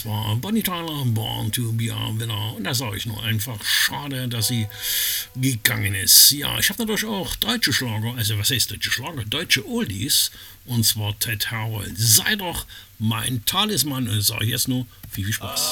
war Bonnie Tyler, Born to be a Winner. Und da sage ich nur einfach, schade, dass sie gegangen ist. Ja, ich habe natürlich auch deutsche Schlager, also was heißt deutsche Schlager? Deutsche Oldies. Und zwar Ted Howell. Sei doch mein Talisman. Und sage ich jetzt nur viel Spaß.